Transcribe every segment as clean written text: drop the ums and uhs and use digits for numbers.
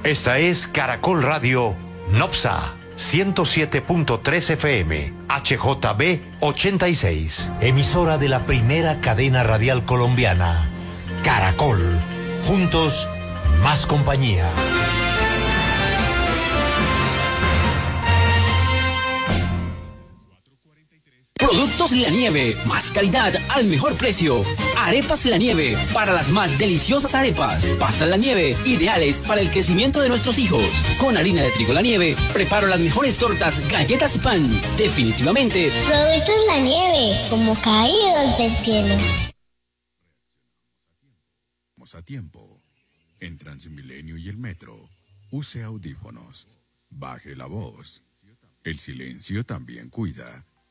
Esta es Caracol Radio Nopsa 107.3 FM, HJB 86. Emisora de la primera cadena radial colombiana, Caracol. Juntos, más compañía. Productos La Nieve, más calidad al mejor precio. Arepas La Nieve, para las más deliciosas arepas. Pastas La Nieve, ideales para el crecimiento de nuestros hijos. Con harina de trigo La Nieve, preparo las mejores tortas, galletas y pan. Definitivamente, Productos La Nieve, como caídos del cielo. A tiempo. En Transmilenio y el metro, use audífonos. Baje la voz. El silencio también cuida.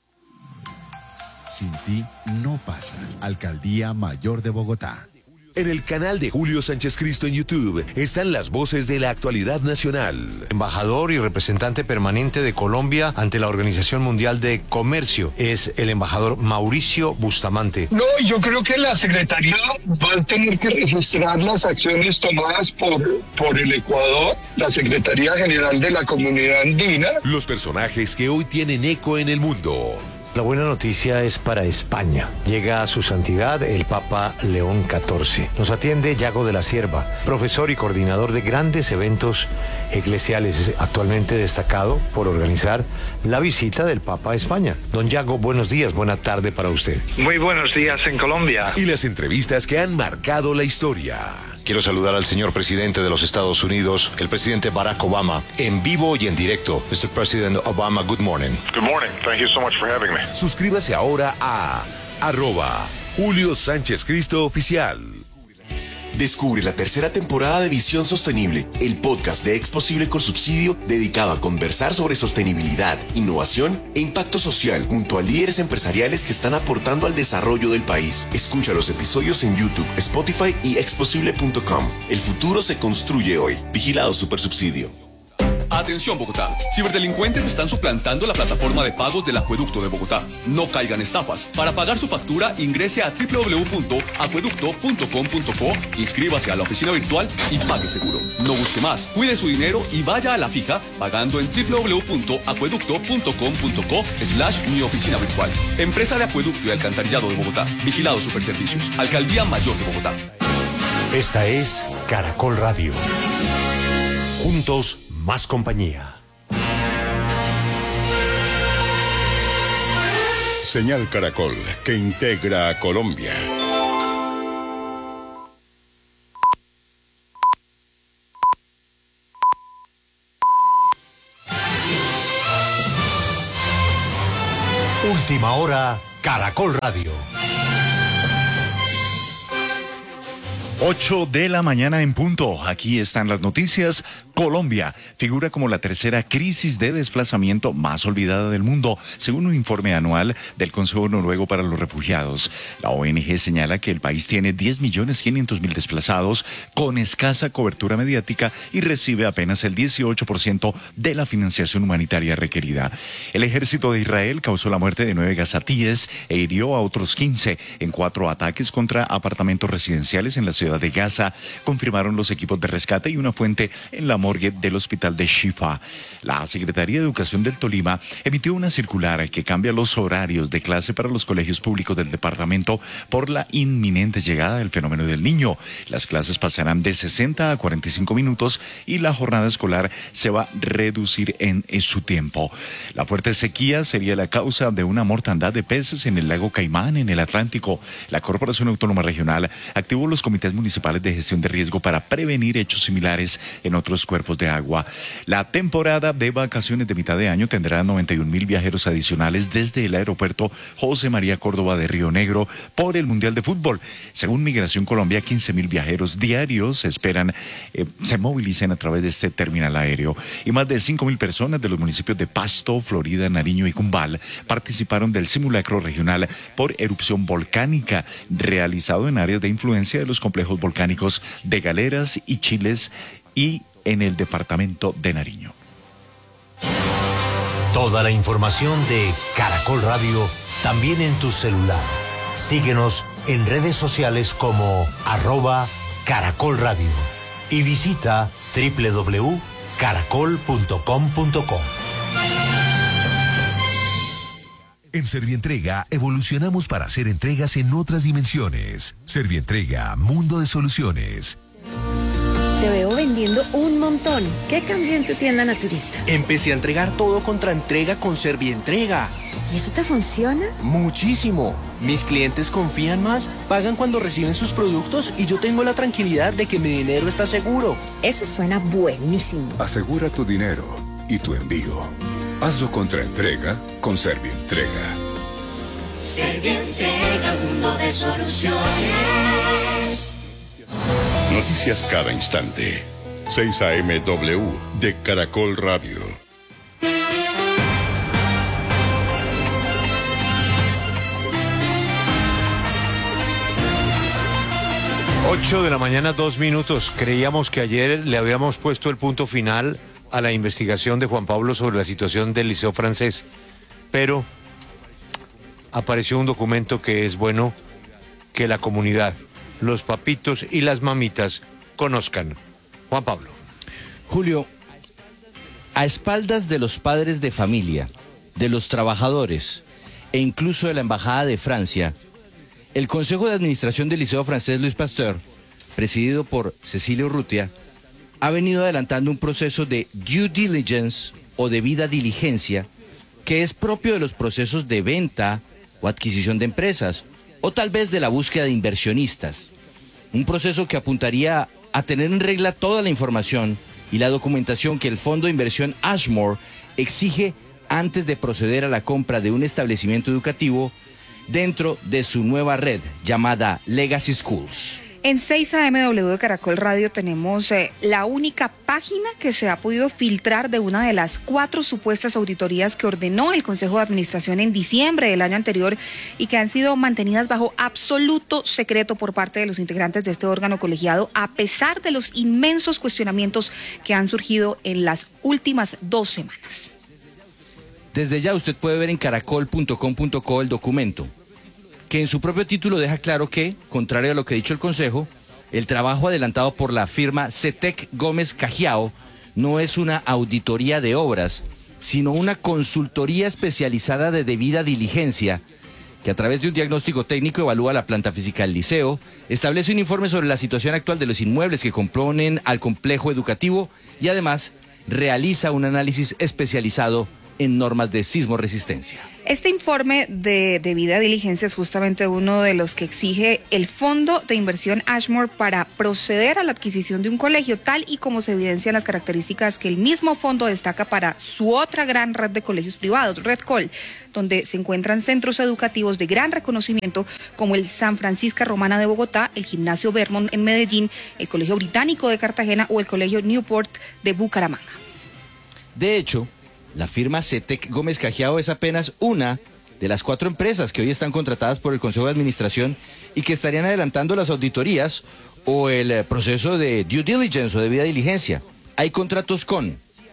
Sin ti no pasa. Alcaldía Mayor de Bogotá. En el canal de Julio Sánchez Cristo en YouTube están las voces de la actualidad nacional. Embajador y representante permanente de Colombia ante la Organización Mundial de Comercio es el embajador Mauricio Bustamante. No, yo creo que la Secretaría va a tener que registrar las acciones tomadas por el Ecuador, la Secretaría General de la Comunidad Andina. Los personajes que hoy tienen eco en el mundo. La buena noticia es para España. Llega a su santidad el Papa León XIV. Nos atiende Yago de la Cierva, profesor y coordinador de grandes eventos eclesiales, actualmente destacado por organizar la visita del Papa a España. Don Yago, buenos días, buena tarde para usted. Muy buenos días en Colombia. Y las entrevistas que han marcado la historia. Quiero saludar al señor presidente de los Estados Unidos, el presidente Barack Obama, en vivo y en directo. Mr. President Obama, good morning. Good morning. Thank you so much for having me. Suscríbase ahora a @Julio Sánchez Cristo Oficial. Descubre la tercera temporada de Visión Sostenible, el podcast de Exposible con Subsidio dedicado a conversar sobre sostenibilidad, innovación e impacto social junto a líderes empresariales que están aportando al desarrollo del país. Escucha los episodios en YouTube, Spotify y exposible.com. El futuro se construye hoy. Vigilado Supersubsidio. Atención Bogotá, ciberdelincuentes están suplantando la plataforma de pagos del Acueducto de Bogotá. No caigan estafas. Para pagar su factura ingrese a www.acueducto.com.co, inscríbase a la oficina virtual y pague seguro. No busque más, cuide su dinero y vaya a la fija pagando en www.acueducto.com.co/mi oficina virtual. Empresa de Acueducto y Alcantarillado de Bogotá. Vigilado Superservicios. Alcaldía Mayor de Bogotá. Esta es Caracol Radio. Juntos, más compañía. Señal Caracol, que integra a Colombia. Última hora, Caracol Radio. 8 de la mañana en punto. Aquí están las noticias. Colombia figura como la tercera crisis de desplazamiento más olvidada del mundo, según un informe anual del Consejo Noruego para los Refugiados. La ONG señala que el país tiene 10.500.000 desplazados con escasa cobertura mediática y recibe apenas el 18% de la financiación humanitaria requerida. El ejército de Israel causó la muerte de 9 gazatíes e hirió a otros 15 en 4 ataques contra apartamentos residenciales en la ciudad de Gaza, confirmaron los equipos de rescate y una fuente en la morgue del hospital de Shifa. La Secretaría de Educación del Tolima emitió una circular que cambia los horarios de clase para los colegios públicos del departamento por la inminente llegada del fenómeno del Niño. Las clases pasarán de 60 a 45 minutos y la jornada escolar se va a reducir en su tiempo. La fuerte sequía sería la causa de una mortandad de peces en el lago Caimán, en el Atlántico. La Corporación Autónoma Regional activó los comités municipales de gestión de riesgo para prevenir hechos similares en otros cuerpos de agua. La temporada de vacaciones de mitad de año tendrá 91.000 viajeros adicionales desde el aeropuerto José María Córdoba de Río Negro por el Mundial de Fútbol. Según Migración Colombia, 15.000 viajeros diarios se movilicen a través de este terminal aéreo. Y más de 5.000 personas de los municipios de Pasto, Florida, Nariño y Cumbal participaron del simulacro regional por erupción volcánica realizado en áreas de influencia de los complejos volcánicos de Galeras y Chiles y en el departamento de Nariño. Toda la información de Caracol Radio también en tu celular. Síguenos en redes sociales como @Caracol Radio y visita www.caracol.com.co. En Servientrega evolucionamos para hacer entregas en otras dimensiones. Servientrega, mundo de soluciones. Te veo vendiendo un montón. ¿Qué cambió en tu tienda naturista? Empecé a entregar todo contra entrega con Servientrega. ¿Y eso te funciona? Muchísimo. Mis clientes confían más, pagan cuando reciben sus productos y yo tengo la tranquilidad de que mi dinero está seguro. Eso suena buenísimo. Asegura tu dinero y tu envío. Hazlo contra entrega con Servientrega. Servientrega, mundo de soluciones. Noticias cada instante. 6 AM/W de Caracol Radio. Ocho de la mañana, 2 minutos. Creíamos que ayer le habíamos puesto el punto final a la investigación de Juan Pablo sobre la situación del Liceo Francés, pero apareció un documento que es bueno que la comunidad, los papitos y las mamitas conozcan. Juan Pablo. Julio, a espaldas de los padres de familia, de los trabajadores e incluso de la Embajada de Francia, el Consejo de Administración del Liceo Francés Louis Pasteur, presidido por Cecilia Urrutia, ha venido adelantando un proceso de due diligence o debida diligencia que es propio de los procesos de venta o adquisición de empresas o tal vez de la búsqueda de inversionistas. Un proceso que apuntaría a tener en regla toda la información y la documentación que el fondo de inversión Ashmore exige antes de proceder a la compra de un establecimiento educativo dentro de su nueva red llamada Legacy Schools. En 6 AM/W de Caracol Radio tenemos la única página que se ha podido filtrar de una de las 4 supuestas auditorías que ordenó el Consejo de Administración en diciembre del año anterior y que han sido mantenidas bajo absoluto secreto por parte de los integrantes de este órgano colegiado, a pesar de los inmensos cuestionamientos que han surgido en las últimas 2 semanas. Desde ya usted puede ver en caracol.com.co el documento, que en su propio título deja claro que, contrario a lo que ha dicho el Consejo, el trabajo adelantado por la firma CETEC Gómez Cajiao no es una auditoría de obras, sino una consultoría especializada de debida diligencia, que a través de un diagnóstico técnico evalúa la planta física del liceo, establece un informe sobre la situación actual de los inmuebles que componen al complejo educativo y además realiza un análisis especializado en normas de sismo resistencia. Este informe de debida diligencia es justamente uno de los que exige el fondo de inversión Ashmore para proceder a la adquisición de un colegio, tal y como se evidencian las características que el mismo fondo destaca para su otra gran red de colegios privados, Red Col, donde se encuentran centros educativos de gran reconocimiento como el San Francisco Romana de Bogotá, el Gimnasio Vermont en Medellín, el Colegio Británico de Cartagena o el Colegio Newport de Bucaramanga. De hecho, la firma CETEC Gómez Cajiao es apenas una de las 4 empresas que hoy están contratadas por el Consejo de Administración y que estarían adelantando las auditorías o el proceso de due diligence o debida diligencia. Hay contratos con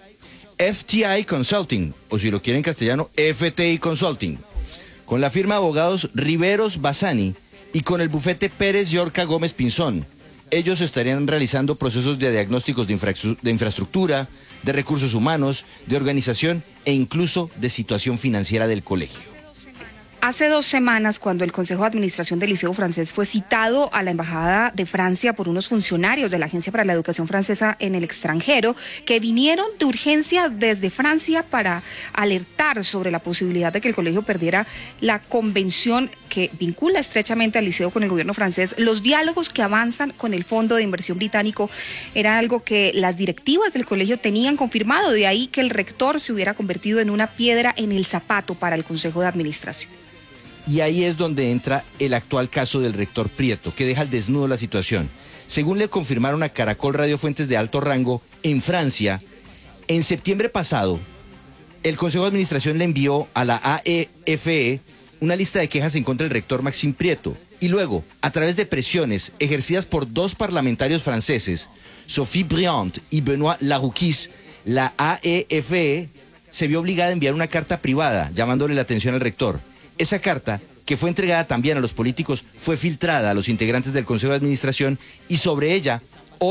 FTI Consulting, o si lo quieren en castellano, FTI Consulting, con la firma de abogados Riveros Bassani y con el bufete Pérez Yorca Gómez Pinzón. Ellos estarían realizando procesos de diagnósticos de infraestructura, de recursos humanos, de organización e incluso de situación financiera del colegio. Hace 2 semanas, cuando el Consejo de Administración del Liceo Francés fue citado a la Embajada de Francia por unos funcionarios de la Agencia para la Educación Francesa en el extranjero, que vinieron de urgencia desde Francia para alertar sobre la posibilidad de que el colegio perdiera la convención que vincula estrechamente al liceo con el gobierno francés, los diálogos que avanzan con el Fondo de Inversión Británico era algo que las directivas del colegio tenían confirmado, de ahí que el rector se hubiera convertido en una piedra en el zapato para el Consejo de Administración. Y ahí es donde entra el actual caso del rector Prieto, que deja al desnudo la situación. Según le confirmaron a Caracol Radio fuentes de alto rango, en Francia, en septiembre pasado, el Consejo de Administración le envió a la AEFE una lista de quejas en contra del rector Maxime Prieto. Y luego, a través de presiones ejercidas por 2 parlamentarios franceses, Sophie Briand y Benoît Larouquis, la AEFE se vio obligada a enviar una carta privada llamándole la atención al rector. Esa carta, que fue entregada también a los políticos, fue filtrada a los integrantes del Consejo de Administración y sobre ella, hoy,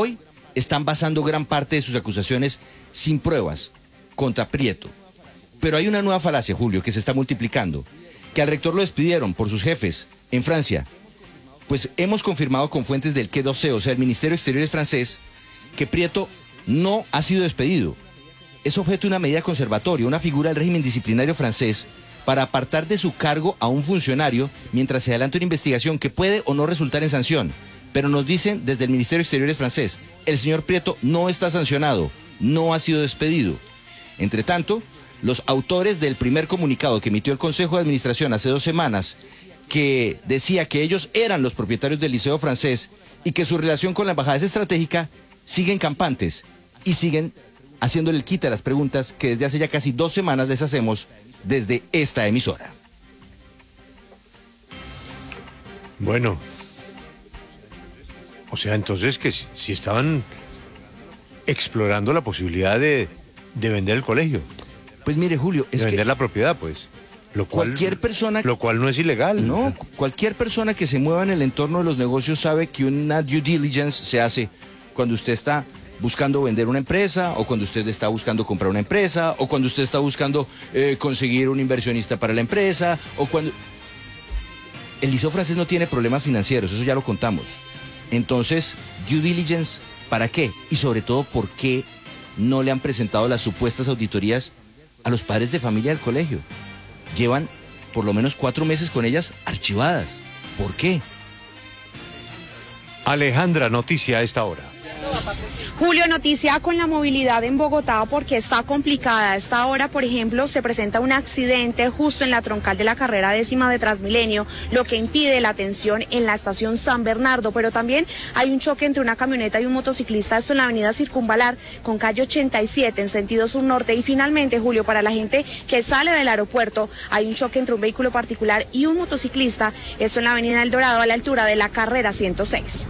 están basando gran parte de sus acusaciones sin pruebas contra Prieto. Pero hay una nueva falacia, Julio, que se está multiplicando, que al rector lo despidieron por sus jefes en Francia. Pues hemos confirmado con fuentes del Quai d'Orsay, o sea, el Ministerio de Exteriores francés, que Prieto no ha sido despedido. Es objeto de una medida conservatoria, una figura del régimen disciplinario francés para apartar de su cargo a un funcionario mientras se adelanta una investigación que puede o no resultar en sanción. Pero nos dicen desde el Ministerio de Exteriores francés, el señor Prieto no está sancionado, no ha sido despedido. Entre tanto, los autores del primer comunicado que emitió el Consejo de Administración hace 2 semanas, que decía que ellos eran los propietarios del Liceo francés y que su relación con la embajada es estratégica, siguen campantes y siguen haciéndole el quite a las preguntas que desde hace ya casi 2 semanas les hacemos desde esta emisora. Bueno, o sea, entonces que si estaban explorando la posibilidad de vender el colegio. Pues mire, Julio, es de vender que la propiedad, pues. Lo cual no es ilegal. No, cualquier persona que se mueva en el entorno de los negocios sabe que una due diligence se hace cuando usted está buscando vender una empresa, o cuando usted está buscando comprar una empresa, o cuando usted está buscando conseguir un inversionista para la empresa, o cuando... El Liceo francés no tiene problemas financieros, eso ya lo contamos. Entonces, due diligence, ¿para qué? Y sobre todo, ¿por qué no le han presentado las supuestas auditorías a los padres de familia del colegio? Llevan por lo menos 4 meses con ellas archivadas. ¿Por qué? Alejandra, noticia a esta hora. Julio, noticia con la movilidad en Bogotá porque está complicada. A esta hora, por ejemplo, se presenta un accidente justo en la troncal de la carrera 10ª de Transmilenio, lo que impide la atención en la estación San Bernardo, pero también hay un choque entre una camioneta y un motociclista, esto en la avenida Circunvalar con calle 87 en sentido sur-norte. Y finalmente, Julio, para la gente que sale del aeropuerto, hay un choque entre un vehículo particular y un motociclista, esto en la avenida El Dorado a la altura de la carrera 106.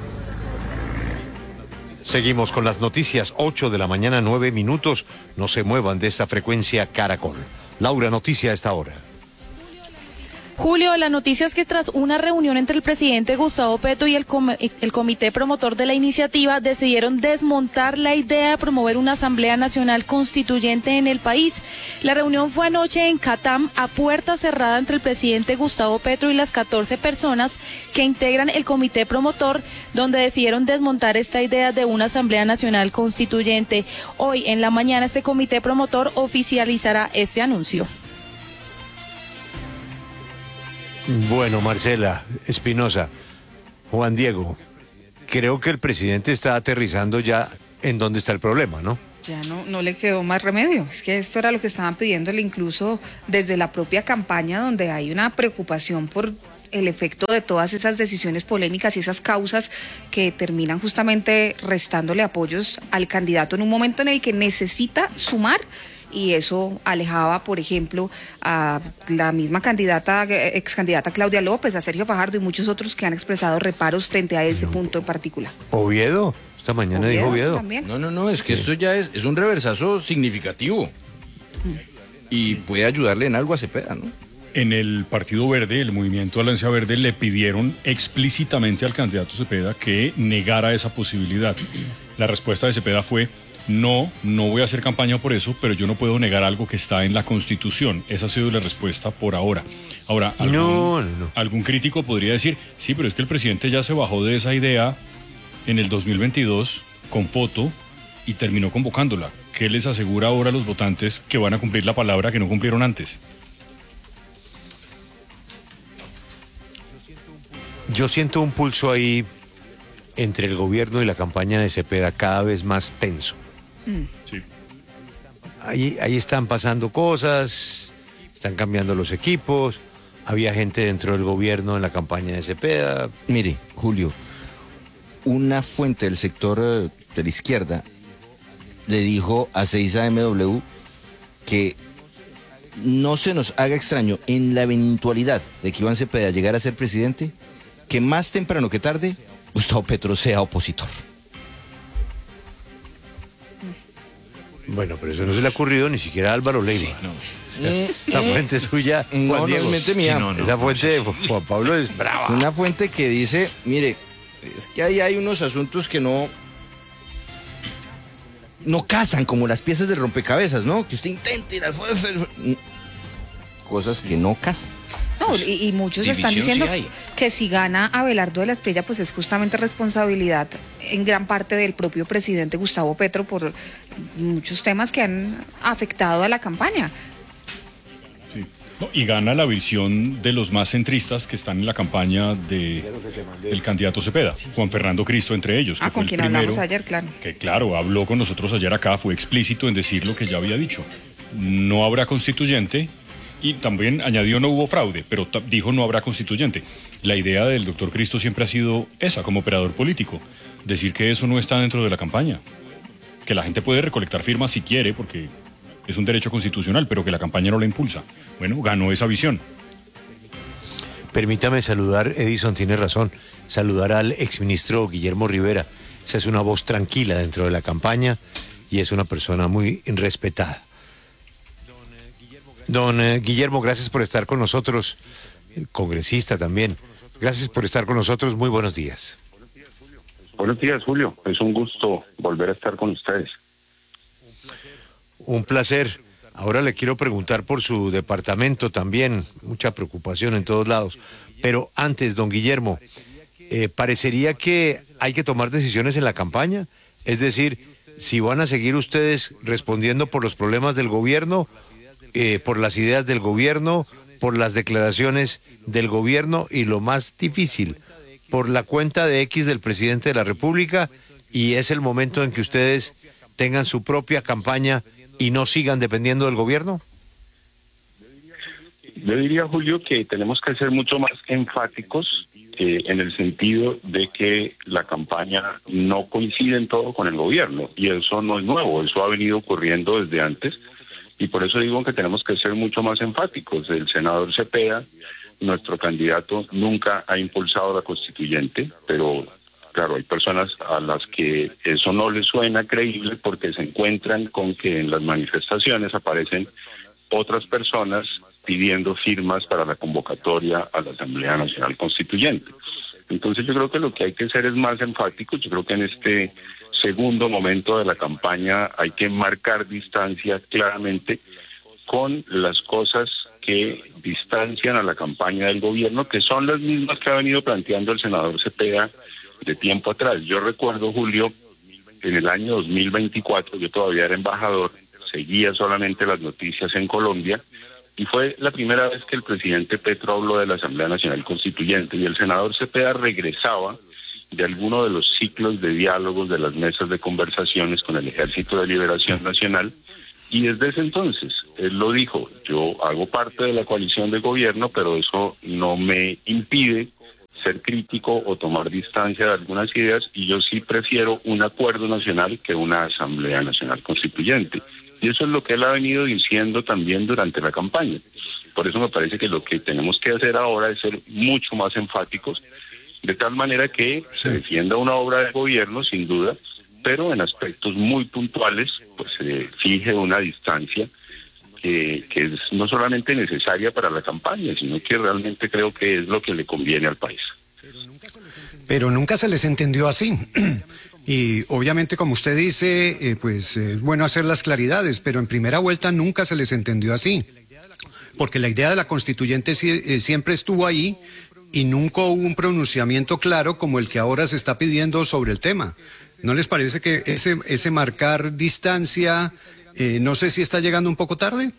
Seguimos con las noticias, 8 de la mañana, 9 minutos. No se muevan de esta frecuencia Caracol. Laura, noticia a esta hora. Julio, la noticia es que tras una reunión entre el presidente Gustavo Petro y el comité promotor de la iniciativa, decidieron desmontar la idea de promover una Asamblea Nacional Constituyente en el país. La reunión fue anoche en Catam, a puerta cerrada entre el presidente Gustavo Petro y las 14 personas que integran el comité promotor, donde decidieron desmontar esta idea de una Asamblea Nacional Constituyente. Hoy en la mañana este comité promotor oficializará este anuncio. Bueno, Marcela Espinosa, Juan Diego, creo que el presidente está aterrizando ya en dónde está el problema, ¿no? Ya no le quedó más remedio. Es que esto era lo que estaban pidiéndole incluso desde la propia campaña, donde hay una preocupación por el efecto de todas esas decisiones polémicas y esas causas que terminan justamente restándole apoyos al candidato en un momento en el que necesita sumar. Y eso alejaba, por ejemplo, a la misma ex candidata Claudia López, a Sergio Fajardo y muchos otros que han expresado reparos frente a ese punto en particular. Oviedo, esta mañana dijo Oviedo. ¿También? No, es que esto ya es un reversazo significativo. Y puede ayudarle en algo a Cepeda, ¿no? En el Partido Verde, el Movimiento Alianza Verde, le pidieron explícitamente al candidato Cepeda que negara esa posibilidad. La respuesta de Cepeda fue: no voy a hacer campaña por eso, pero yo no puedo negar algo que está en la Constitución. Esa ha sido la respuesta por ahora. Ahora, algún crítico podría decir, sí, pero es que el presidente ya se bajó de esa idea en el 2022 con foto y terminó convocándola. ¿Qué les asegura ahora a los votantes que van a cumplir la palabra que no cumplieron antes? Yo siento un pulso ahí entre el gobierno y la campaña de Cepeda cada vez más tenso. Sí. Ahí están pasando cosas, están cambiando los equipos, había gente dentro del gobierno en la campaña de Cepeda. Mire, Julio, una fuente del sector de la izquierda le dijo a 6AMW que no se nos haga extraño, en la eventualidad de que Iván Cepeda llegara a ser presidente, que más temprano que tarde Gustavo Petro sea opositor. Bueno, pero eso no se le ha ocurrido ni siquiera a Álvaro Leiva. Sí, esa fuente suya, Juan Diego. No es mente mía. Esa fuente de Juan Pablo es brava. Una fuente que dice, mire, es que ahí hay unos asuntos que no no casan como las piezas de rompecabezas, ¿no? Que usted intente ir al fuerza, cosas que no casan. No, y muchos están diciendo que si gana Abelardo de la Espriella, pues es justamente responsabilidad en gran parte del propio presidente Gustavo Petro por muchos temas que han afectado a la campaña. Sí. No, y gana la visión de los más centristas que están en la campaña del candidato Cepeda, Juan Fernando Cristo entre ellos. Que fue con quien hablamos ayer, claro. Que claro, habló con nosotros ayer acá, fue explícito en decir lo que ya había dicho. No habrá constituyente. Y también añadió no hubo fraude, pero dijo no habrá constituyente. La idea del doctor Cristo siempre ha sido esa, como operador político, decir que eso no está dentro de la campaña, que la gente puede recolectar firmas si quiere, porque es un derecho constitucional, pero que la campaña no la impulsa. Bueno, ganó esa visión. Permítame saludar, Edison tiene razón, saludar al exministro Guillermo Rivera. Esa es una voz tranquila dentro de la campaña y es una persona muy respetada. Don Guillermo, gracias por estar con nosotros, congresista también. Gracias por estar con nosotros, muy buenos días. Buenos días, Julio. Es un gusto volver a estar con ustedes. Un placer. Ahora le quiero preguntar por su departamento también, mucha preocupación en todos lados. Pero antes, don Guillermo, parecería que hay que tomar decisiones en la campaña. Es decir, si van a seguir ustedes respondiendo por los problemas del gobierno, por las ideas del gobierno, por las declaraciones del gobierno y lo más difícil, por la cuenta de X del presidente de la República, y es el momento en que ustedes tengan su propia campaña y no sigan dependiendo del gobierno? Yo diría, Julio, que tenemos que ser mucho más enfáticos en el sentido de que la campaña no coincide en todo con el gobierno, y eso no es nuevo, eso ha venido ocurriendo desde antes. Y por eso digo que tenemos que ser mucho más enfáticos. El senador Cepeda, nuestro candidato, nunca ha impulsado la constituyente, pero claro, hay personas a las que eso no les suena creíble porque se encuentran con que en las manifestaciones aparecen otras personas pidiendo firmas para la convocatoria a la Asamblea Nacional Constituyente. Entonces yo creo que lo que hay que hacer es más enfático. Yo creo que en este segundo momento de la campaña hay que marcar distancia claramente con las cosas que distancian a la campaña del gobierno, que son las mismas que ha venido planteando el senador Cepeda de tiempo atrás. Yo recuerdo, Julio, en el año 2024, yo todavía era embajador, seguía solamente las noticias en Colombia, y fue la primera vez que el presidente Petro habló de la Asamblea Nacional Constituyente, y el senador Cepeda regresaba de alguno de los ciclos de diálogos, de las mesas de conversaciones con el Ejército de Liberación Nacional, y desde ese entonces él lo dijo: yo hago parte de la coalición de gobierno, pero eso no me impide ser crítico o tomar distancia de algunas ideas, y yo sí prefiero un acuerdo nacional que una Asamblea Nacional Constituyente. Y eso es lo que él ha venido diciendo también durante la campaña. Por eso me parece que lo que tenemos que hacer ahora es ser mucho más enfáticos, de tal manera que se defienda una obra de gobierno, sin duda, pero en aspectos muy puntuales, pues se fije una distancia que es no solamente necesaria para la campaña, sino que realmente creo que es lo que le conviene al país. Pero nunca se les entendió así. Y obviamente, como usted dice, pues es bueno hacer las claridades, pero en primera vuelta nunca se les entendió así. Porque la idea de la constituyente siempre estuvo ahí y nunca hubo un pronunciamiento claro como el que ahora se está pidiendo sobre el tema. ¿No les parece que ese marcar distancia, no sé si está llegando un poco tarde?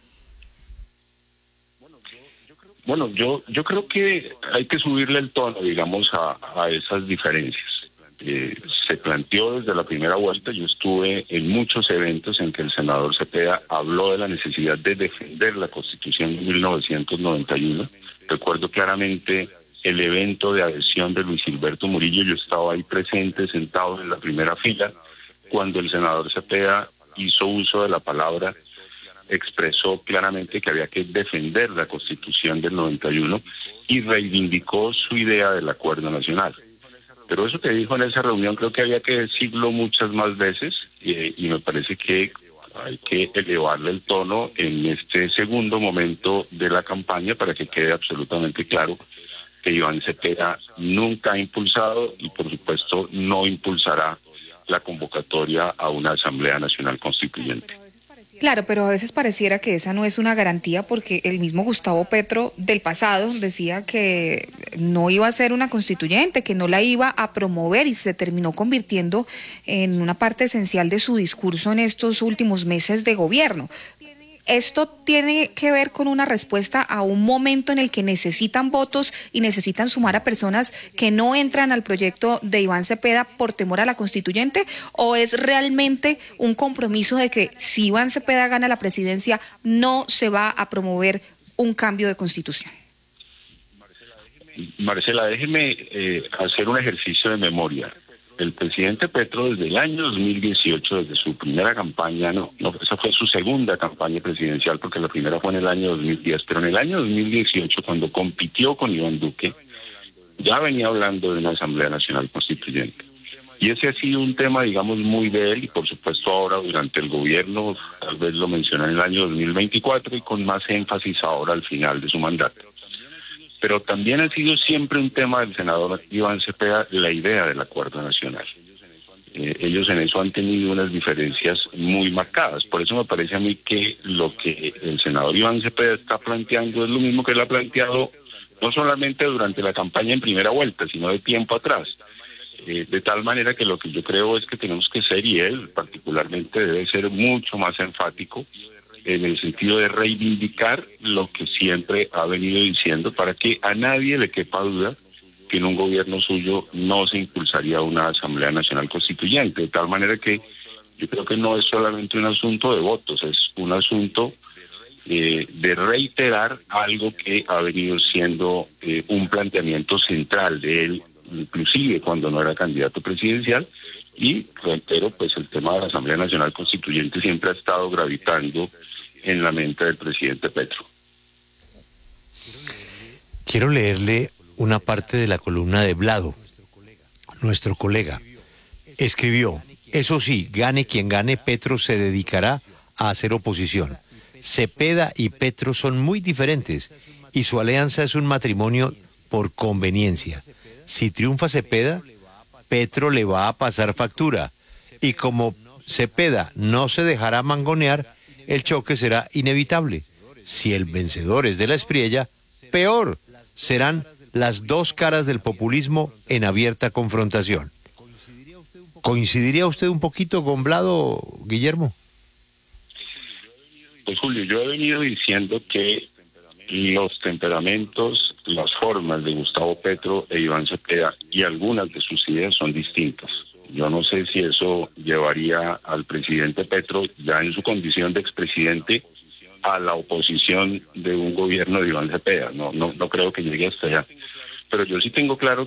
Bueno, yo creo que hay que subirle el tono, digamos, a esas diferencias. Se planteó desde la primera vuelta. Yo estuve en muchos eventos en que el senador Cepeda habló de la necesidad de defender la Constitución de 1991. Recuerdo claramente el evento de adhesión de Luis Gilberto Murillo. Yo estaba ahí presente, sentado en la primera fila, cuando el senador Cepeda hizo uso de la palabra, expresó claramente que había que defender la Constitución del 91 y reivindicó su idea del acuerdo nacional. Pero eso que dijo en esa reunión creo que había que decirlo muchas más veces, y me parece que hay que elevarle el tono en este segundo momento de la campaña para que quede absolutamente claro que Iván Cepeda nunca ha impulsado y por supuesto no impulsará la convocatoria a una Asamblea Nacional Constituyente. Claro, pero a veces pareciera que esa no es una garantía porque el mismo Gustavo Petro del pasado decía que no iba a ser una constituyente, que no la iba a promover y se terminó convirtiendo en una parte esencial de su discurso en estos últimos meses de gobierno. Esto tiene que ver con una respuesta a un momento en el que necesitan votos y necesitan sumar a personas que no entran al proyecto de Iván Cepeda por temor a la constituyente, o es realmente un compromiso de que si Iván Cepeda gana la presidencia no se va a promover un cambio de constitución. Marcela, déjeme hacer un ejercicio de memoria. El presidente Petro desde el año 2018, desde su primera campaña, esa fue su segunda campaña presidencial porque la primera fue en el año 2010, pero en el año 2018, cuando compitió con Iván Duque, ya venía hablando de una Asamblea Nacional Constituyente. Y ese ha sido un tema, digamos, muy de él, y por supuesto ahora durante el gobierno, tal vez lo mencionó en el año 2024 y con más énfasis ahora al final de su mandato. Pero también ha sido siempre un tema del senador Iván Cepeda la idea del acuerdo nacional. Ellos en eso han tenido unas diferencias muy marcadas. Por eso me parece a mí que lo que el senador Iván Cepeda está planteando es lo mismo que él ha planteado no solamente durante la campaña en primera vuelta, sino de tiempo atrás. De tal manera que lo que yo creo es que tenemos que ser, y él particularmente debe ser mucho más enfático, en el sentido de reivindicar lo que siempre ha venido diciendo para que a nadie le quepa duda que en un gobierno suyo no se impulsaría una Asamblea Nacional Constituyente, de tal manera que yo creo que no es solamente un asunto de votos, es un asunto de reiterar algo que ha venido siendo un planteamiento central de él, inclusive cuando no era candidato presidencial, y reitero, pues el tema de la Asamblea Nacional Constituyente siempre ha estado gravitando en la mente del presidente Petro. Quiero leerle una parte de la columna de Vlado, nuestro colega. Escribió: eso sí, gane quien gane, Petro se dedicará a hacer oposición. Cepeda y Petro son muy diferentes y su alianza es un matrimonio por conveniencia. Si triunfa Cepeda, Petro le va a pasar factura, y como Cepeda no se dejará mangonear, el choque será inevitable. Si el vencedor es de la Espriella, peor, serán las dos caras del populismo en abierta confrontación. ¿Coincidiría usted un poquito con Vlado, Guillermo? Pues Julio, yo he venido diciendo que los temperamentos, las formas de Gustavo Petro e Iván Cepeda y algunas de sus ideas son distintas. Yo no sé si eso llevaría al presidente Petro, ya en su condición de expresidente, a la oposición de un gobierno de Iván Cepeda. No creo que llegue hasta allá. Pero yo sí tengo claro